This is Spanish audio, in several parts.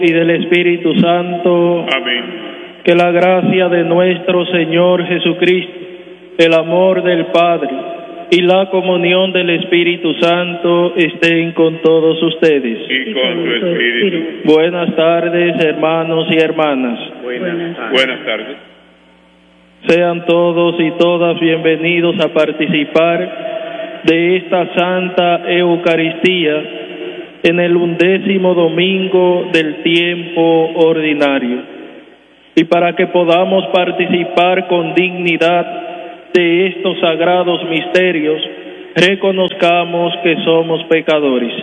y del Espíritu Santo. Amén. Que la gracia de nuestro Señor Jesucristo, el amor del Padre y la comunión del Espíritu Santo estén con todos ustedes. Y con tu espíritu. Buenas tardes, hermanos y hermanas. Buenas tardes. Sean todos y todas bienvenidos a participar de esta Santa Eucaristía en el 11º domingo del tiempo ordinario. Y para que podamos participar con dignidad de estos sagrados misterios, reconozcamos que somos pecadores.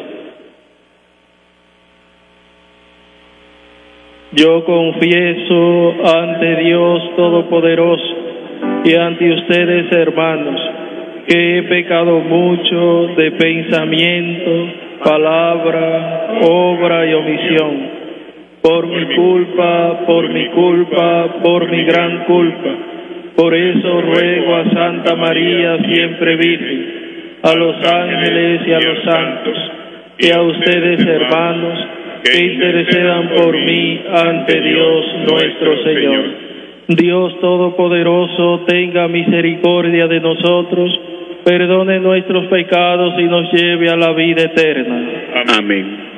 Yo confieso ante Dios Todopoderoso y ante ustedes, hermanos, que he pecado mucho de pensamiento, palabra, obra y omisión. Por mi culpa, por mi gran culpa. Por eso ruego a Santa María, siempre Virgen, a los ángeles y a los santos, y a ustedes, hermanos, que intercedan por mí ante Dios nuestro Señor. Dios Todopoderoso, tenga misericordia de nosotros, perdone nuestros pecados y nos lleve a la vida eterna. Amén.